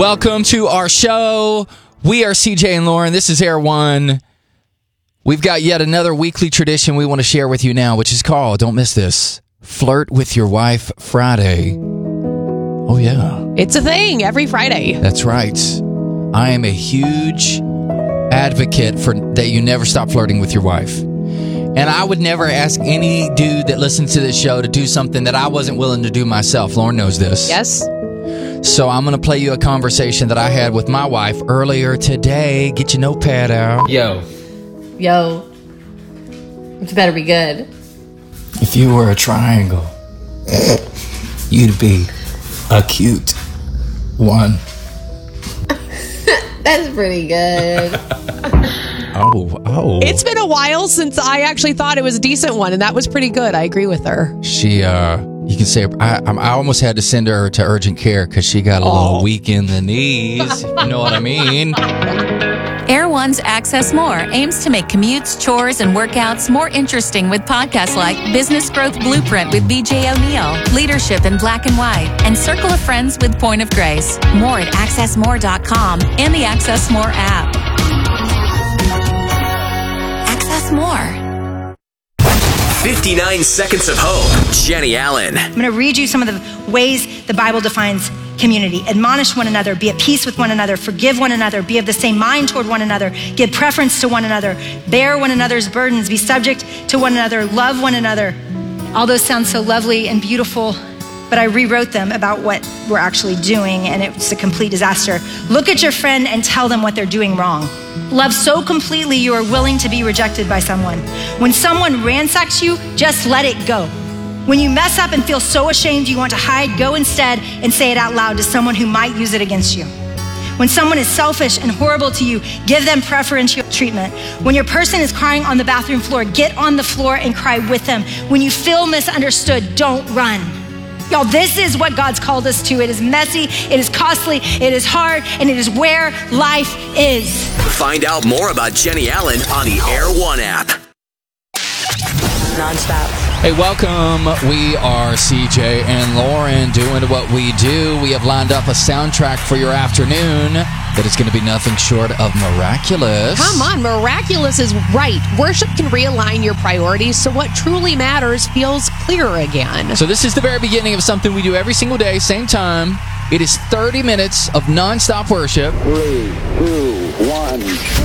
Welcome to our show. We are CJ and Lauren. This is Air One. We've got yet another weekly tradition we want to share with you now, which is called, don't miss this, Flirt with Your Wife Friday. Oh, yeah. It's a thing every Friday. That's right. I am a huge advocate for that you never stop flirting with your wife. And I would never ask any dude that listens to this show to do something that I wasn't willing to do myself. Lauren knows this. Yes. So I'm going to play you a conversation that I had with my wife earlier today. Get your notepad out. Yo, it better be good. If you were a triangle, you'd be a cute one. That's pretty good. Oh. It's been a while since I actually thought it was a decent one, and that was pretty good. I agree with her. She, you can say, I almost had to send her to urgent care because she got a little weak in the knees. You know what I mean? Air One's Access More aims to make commutes, chores, and workouts more interesting with podcasts like Business Growth Blueprint with BJ O'Neill, Leadership in Black and White, and Circle of Friends with Point of Grace. More at accessmore.com and the Access More app. Access More. 59 Seconds of Hope. Jenny Allen. I'm going to read you some of the ways the Bible defines community. Admonish one another, be at peace with one another, forgive one another, be of the same mind toward one another, give preference to one another, bear one another's burdens, be subject to one another, love one another. All those sound so lovely and beautiful, but I rewrote them about what we're actually doing, and it's a complete disaster. Look at your friend and tell them what they're doing wrong. Love so completely you are willing to be rejected by someone. When someone ransacks you, just let it go. When you mess up and feel so ashamed you want to hide, go instead and say it out loud to someone who might use it against you. When someone is selfish and horrible to you, give them preferential treatment. When your person is crying on the bathroom floor, get on the floor and cry with them. When you feel misunderstood, don't run. Y'all, this is what God's called us to. It is messy, it is costly, it is hard, and it is where life is. Find out more about Jenny Allen on the Air One app. Nonstop. Hey, welcome. We are CJ and Lauren doing what we do. We have lined up a soundtrack for your afternoon that is going to be nothing short of miraculous. Come on, miraculous is right. Worship can realign your priorities so what truly matters feels clearer again. So this is the very beginning of something we do every single day, same time. It is 30 minutes of nonstop worship. 3, 2, 1.